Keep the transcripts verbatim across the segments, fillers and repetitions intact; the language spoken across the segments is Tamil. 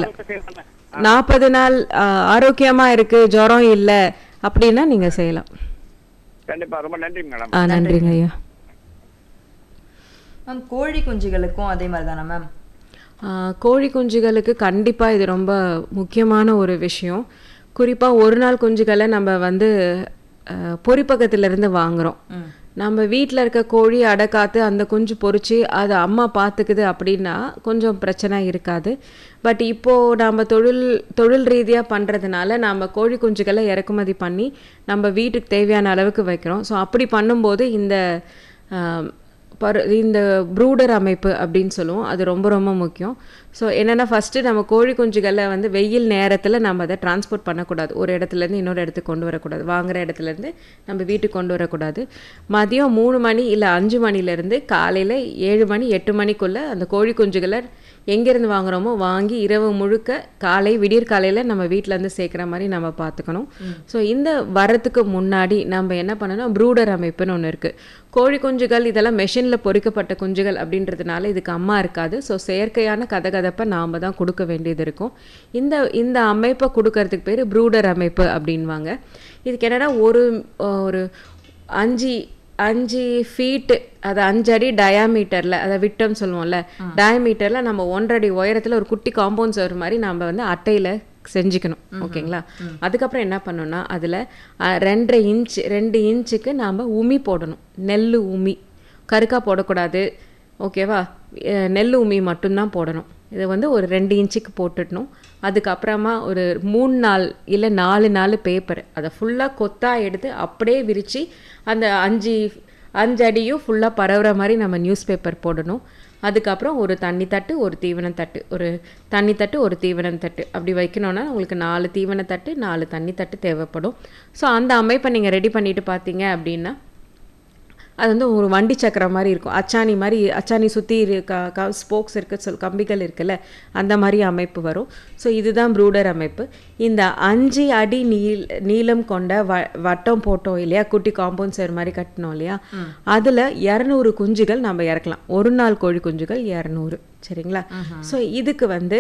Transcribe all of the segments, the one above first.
நாற்பது நாள் ஆரோக்கியமா இருக்கு, ஜுரம் இல்ல அப்படின்னா நீங்க செய்யலாம். கண்டிப்பா. ரொம்ப நன்றி மேடம். ஆ நன்றிங்க ஐயா. மேம் கோழி குஞ்சுகளுக்கும் அதே மாதிரி தானே மேம்? கோழி குஞ்சுகளுக்கு கண்டிப்பாக இது ரொம்ப முக்கியமான ஒரு விஷயம். குறிப்பாக ஒரு நாள் குஞ்சுகளை நம்ம வந்து பொறிப்பகத்திலேருந்து வாங்குகிறோம். நம்ம வீட்டில் இருக்க கோழி அடைக்காத்து அந்த குஞ்சு பொறிச்சு அதை அம்மா பார்த்துக்குது அப்படின்னா கொஞ்சம் பிரச்சனை இருக்காது. பட் இப்போது நம்ம தொழில் தொழில் ரீதியாக பண்ணுறதுனால நம்ம கோழி குஞ்சுகளை இறக்குமதி பண்ணி நம்ம வீட்டுக்கு தேவையான அளவுக்கு வைக்கிறோம். ஸோ அப்படி பண்ணும்போது இந்த பரு இந்த ப்ரூடர் அமைப்பு அப்படின்னு சொல்லுவோம், அது ரொம்ப ரொம்ப முக்கியம். ஸோ என்னென்னா ஃபஸ்ட்டு நம்ம கோழி குஞ்சுகளை வந்து வெயில் நேரத்தில் நம்ம அதை டிரான்ஸ்போர்ட் பண்ணக்கூடாது. ஒரு இடத்துலேருந்து இன்னொரு இடத்துக்கு கொண்டு வரக்கூடாது, வாங்குகிற இடத்துலேருந்து நம்ம வீட்டுக்கு கொண்டு வரக்கூடாது. மதியம் மூணு மணி இல்லை அஞ்சு மணிலேருந்து காலையில் ஏழு மணி எட்டு மணிக்குள்ளே அந்த கோழி குஞ்சுகளை எங்கேருந்து வாங்குகிறோமோ வாங்கி இரவு முழுக்க காலை விடியற் காலையில் நம்ம வீட்டிலேருந்து சேர்க்குற மாதிரி நம்ம பார்த்துக்கணும். ஸோ இந்த வரத்துக்கு முன்னாடி நம்ம என்ன பண்ணணும், ப்ரூடர் அமைப்புன்னு ஒன்று இருக்குது. கோழி குஞ்சுகள் இதெல்லாம் மெஷினில் பொறிக்கப்பட்ட குஞ்சுகள் அப்படின்றதுனால இதுக்கு அம்மா இருக்காது. ஸோ செயற்கையான கதகதப்பை நாம் தான் கொடுக்க வேண்டியது இருக்கும். இந்த இந்த அமைப்பை கொடுக்கறதுக்கு பேர் ப்ரூடர் அமைப்பு அப்படின்வாங்க. இதுக்கு என்னென்னா ஒரு ஒரு அஞ்சு அஞ்சு ஃபீட்டு, அது அஞ்சு அடி டயாமீட்டரில், அதை விட்டம் சொல்லுவோம்ல, டயாமீட்டரில் நம்ம ஒன்றரை உயரத்தில் ஒரு குட்டி காம்பவுண்ட் சவர் மாதிரி நம்ம வந்து அட்டையில் செஞ்சுக்கணும். ஓகேங்களா? அதுக்கப்புறம் என்ன பண்ணணும்னா அதில் ரெண்டரை இன்ச் ரெண்டு இன்ச்சுக்கு நாம் உமி போடணும். நெல் உமி, கருக்கா போடக்கூடாது. ஓகேவா? நெல் உமி மட்டும்தான் போடணும். இதை வந்து ஒரு ரெண்டு இன்ச்சுக்கு போட்டுடணும். அதுக்கப்புறமா ஒரு மூணு நாள் இல்லை நாலு நாள் பேப்பர் அதை ஃபுல்லாக கொத்தாக எடுத்து அப்படியே விரித்து அந்த அஞ்சு அஞ்சு அடியும் ஃபுல்லாக பரவுற மாதிரி நம்ம நியூஸ் பேப்பர் போடணும். அதுக்கப்புறம் ஒரு தண்ணி தட்டு ஒரு தீவனம் தட்டு, ஒரு தண்ணி தட்டு ஒரு தீவனம் தட்டு அப்படி வைக்கணுன்னா உங்களுக்கு நாலு தீவன தட்டு நாலு தண்ணி தட்டு தேவைப்படும். ஸோ அந்த அமைப்பை நீங்கள் ரெடி பண்ணிட்டு பார்த்தீங்க அப்படின்னா அது வந்து ஒரு வண்டி சக்கரம் மாதிரி இருக்கும். அச்சாணி மாதிரி, அச்சாணி சுற்றி க ஸ்போக்ஸ் இருக்குது சொல் கம்பிகள் இருக்குல்ல, அந்த மாதிரி அமைப்பு வரும். ஸோ இதுதான் ப்ரூடர் அமைப்பு. இந்த அஞ்சு அடி நீள் நீளம் கொண்ட வ வட்டம் போட்டோம் இல்லையா, குட்டி காம்பவுண்ட் சேர் மாதிரி கட்டினோம் இல்லையா, அதில் இரநூறு குஞ்சுகள் நம்ம இறக்கலாம். ஒரு நாள் கோழி குஞ்சுகள் இரநூறு. சரிங்களா? ஸோ இதுக்கு வந்து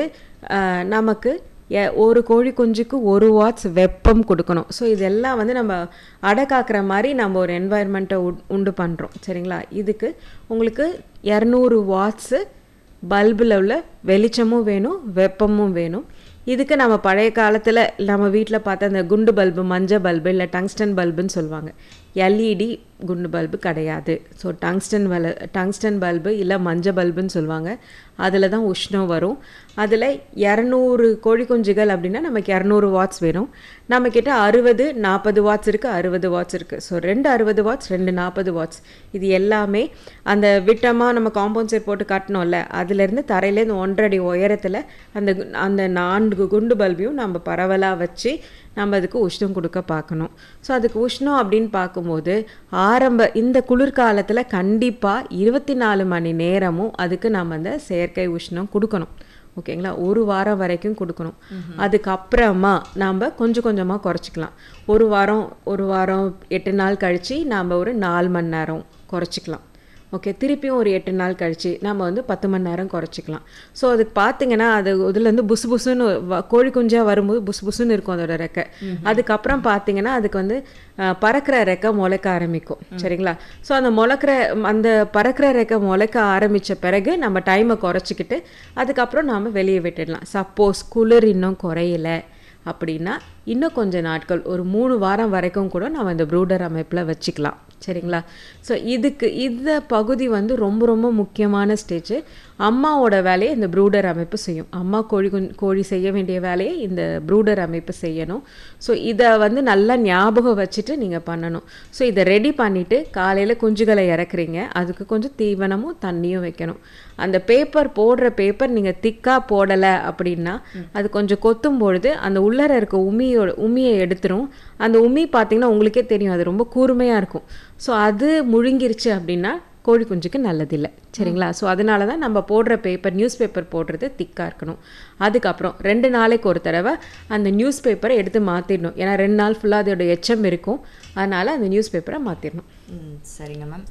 நமக்கு ஒரு கோழி குஞ்சுக்கு ஒரு வாட்ஸ் வெப்பம் கொடுக்கணும். ஸோ இதெல்லாம் வந்து நம்ம அடை காக்கிற மாதிரி நம்ம ஒரு என்வாயர்மெண்ட்டை உண்டு பண்ணுறோம். சரிங்களா? இதுக்கு உங்களுக்கு இரநூறு வாட்ஸு பல்பில் உள்ள வெளிச்சமும் வேணும், வெப்பமும் வேணும். இதுக்கு நம்ம பழைய காலத்தில் நம்ம வீட்டில் பார்த்த அந்த குண்டு பல்பு, மஞ்சள் பல்பு இல்லை டங்ஸ்டன் பல்புன்னு சொல்லுவாங்க. எல்இடி குண்டு பல்பு கிடையாது. ஸோ டங்ஸ்டன் வல டங்ஸ்டன் பல்பு இல்லை மஞ்சள் பல்புன்னு சொல்லுவாங்க. அதில் தான் உஷ்ணம் வரும். அதில் இரநூறு கோழி குஞ்சுகள் அப்படின்னா நமக்கு இரநூறு வாட்ஸ் வேணும். நம்மக்கிட்ட அறுபது நாற்பது வாட்ஸ் இருக்குது, அறுபது வாட்ஸ் இருக்குது. ஸோ ரெண்டு அறுபது வாட்ஸ் ரெண்டு நாற்பது வாட்ஸ். இது எல்லாமே அந்த விட்டமாக நம்ம காம்பவுண்ட் சேர் போட்டு கட்டணும்ல, அதுலேருந்து தரையிலேருந்து ஒன்றரை உயரத்தில் அந்த அந்த நான்கு குண்டு பல்பையும் நம்ம பரவலாக வச்சு நம்ம அதுக்கு உஷ்ணம் கொடுக்க பார்க்கணும். ஸோ அதுக்கு உஷ்ணம் அப்படின்னு பார்க்கும்போது ஆரம்ப இந்த குளிர்காலத்தில் கண்டிப்பாக இருபத்தி நாலு மணி நேரமும் அதுக்கு நம்ம அந்த செயற்கை உஷ்ணம் கொடுக்கணும். ஓகேங்களா? ஒரு வாரம் வரைக்கும் கொடுக்கணும். அதுக்கப்புறமா நாம் கொஞ்சம் கொஞ்சமாக குறைச்சிக்கலாம். ஒரு வாரம் ஒரு வாரம் எட்டு நாள் கழித்து நாம் ஒரு நாலு மணி நேரம் குறைச்சிக்கலாம். ஓகே, திருப்பியும் ஒரு எட்டு நாள் கழித்து நம்ம வந்து பத்து மணி நேரம் குறைச்சிக்கலாம். ஸோ அதுக்கு பார்த்தீங்கன்னா அது இதுலேருந்து புசு புசுன்னு கோழி குஞ்சாக வரும்போது புசு புசுன்னு இருக்கும் அதோட ரெக்கை. அதுக்கப்புறம் பார்த்தீங்கன்னா அதுக்கு வந்து பறக்கிற ரெக்கை முளைக்க ஆரம்பிக்கும். சரிங்களா? ஸோ அந்த முளைக்கிற அந்த பறக்கிற ரெக்கை முளைக்க ஆரம்பித்த பிறகு நம்ம டைமை குறைச்சிக்கிட்டு அதுக்கப்புறம் நாம் வெளியே விட்டுடலாம். சப்போஸ் குளிர் இன்னும் குறையல அப்படின்னா இன்னும் கொஞ்சம் நாட்கள் ஒரு மூணு வாரம் வரைக்கும் கூட நம்ம இந்த ப்ரூடர் அமைப்பில் வச்சுக்கலாம். சரிங்களா? ஸோ இதுக்கு இந்த பகுதி வந்து ரொம்ப ரொம்ப முக்கியமான ஸ்டேஜ். அம்மாவோட வேலையை இந்த ப்ரூடர் அமைப்பு செய்யும். அம்மா கோழி குஞ் கோழி செய்ய வேண்டிய வேலையை இந்த ப்ரூடர் அமைப்பு செய்யணும். ஸோ இதை வந்து நல்லா ஞாபகம் வச்சுட்டு நீங்கள் பண்ணணும். ஸோ இதை ரெடி பண்ணிவிட்டு காலையில் குஞ்சுகளை இறக்குறீங்க, அதுக்கு கொஞ்சம் தீவனமும் தண்ணியும் வைக்கணும். அந்த பேப்பர் போடுற பேப்பர் நீங்கள் திக்காக போடலை அப்படின்னா அது கொஞ்சம் கொத்தும் பொழுது அந்த உள்ளர இருக்க உமியோட உமியை எடுத்துரும். அந்த உமி பார்த்திங்கன்னா உங்களுக்கே தெரியும், அது ரொம்ப கூர்மையாக இருக்கும். ஸோ அது முழுங்கிருச்சு அப்படின்னா கோழி குஞ்சுக்கு நல்லதில்லை. சரிங்களா? ஸோ அதனால தான் நம்ம போடுற பேப்பர் நியூஸ் பேப்பர் போடுறது திக்காக இருக்கணும். அதுக்கப்புறம் ரெண்டு நாளைக்கு ஒரு தடவை அந்த நியூஸ் பேப்பரை எடுத்து மாற்றிடணும். ஏன்னா ரெண்டு நாள் ஃபுல்லாக அதோட எச்சம் இருக்கும், அதனால் அந்த நியூஸ் பேப்பரை மாற்றிடணும். சரிங்க மேம்.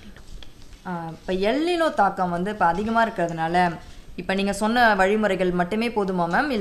இப்போ எல்னினோ தாக்கம் வந்து இப்போ அதிகமாக இருக்கிறதுனால இப்போ நீங்கள் சொன்ன வழிமுறைகள் மட்டுமே போதுமா மேம்?